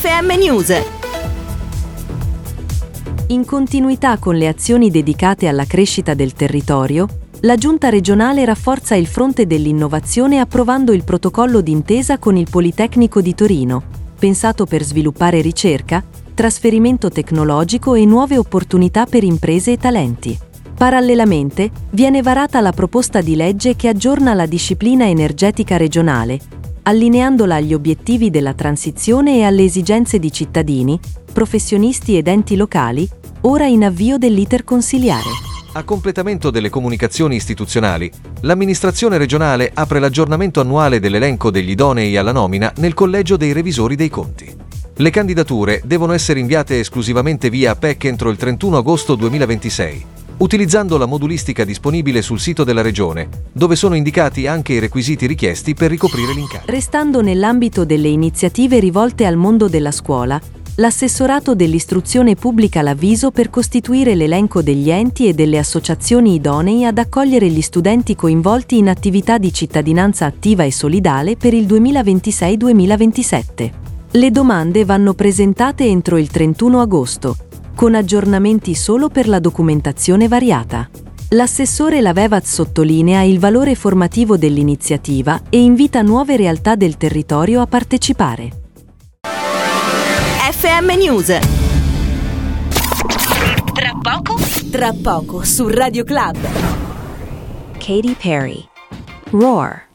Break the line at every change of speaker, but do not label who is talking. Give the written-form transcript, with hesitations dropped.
FM News.
In continuità con le azioni dedicate alla crescita del territorio, la Giunta regionale rafforza il fronte dell'innovazione approvando il protocollo d'intesa con il Politecnico di Torino, pensato per sviluppare ricerca, trasferimento tecnologico e nuove opportunità per imprese e talenti. Parallelamente, viene varata la proposta di legge che aggiorna la disciplina energetica regionale, allineandola agli obiettivi della transizione e alle esigenze di cittadini, professionisti ed enti locali, ora in avvio dell'iter consiliare.
A completamento delle comunicazioni istituzionali, l'amministrazione regionale apre l'aggiornamento annuale dell'elenco degli idonei alla nomina nel Collegio dei Revisori dei Conti. Le candidature devono essere inviate esclusivamente via PEC entro il 31 agosto 2026, utilizzando la modulistica disponibile sul sito della Regione, dove sono indicati anche i requisiti richiesti per ricoprire l'incarico.
Restando nell'ambito delle iniziative rivolte al mondo della scuola, l'Assessorato dell'Istruzione pubblica l'avviso per costituire l'elenco degli enti e delle associazioni idonei ad accogliere gli studenti coinvolti in attività di cittadinanza attiva e solidale per il 2026-2027. Le domande vanno presentate entro il 31 agosto, con aggiornamenti solo per la documentazione variata. L'assessore Lavevaz sottolinea il valore formativo dell'iniziativa e invita nuove realtà del territorio a partecipare.
FM News.
Tra poco su Radio Club.
Katy Perry. Roar.